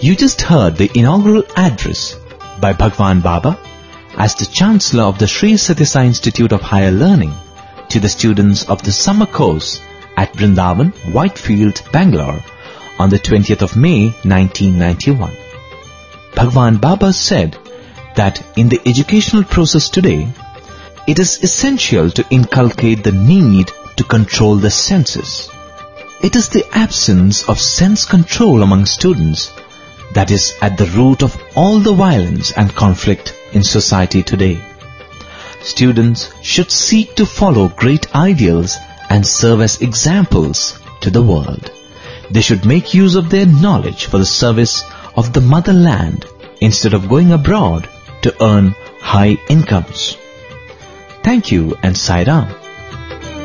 You just heard the inaugural address by Bhagwan Baba as the Chancellor of the Sri Sathya Sai Institute of Higher Learning to the students of the summer course at Vrindavan, Whitefield, Bangalore on the 20th of May 1991. Bhagwan Baba said that in the educational process today, it is essential to inculcate the need to control the senses. It is the absence of sense control among students that is at the root of all the violence and conflict in society today. Students should seek to follow great ideals and serve as examples to the world. They should make use of their knowledge for the service of the motherland instead of going abroad to earn high incomes. Thank you and Sai Ram.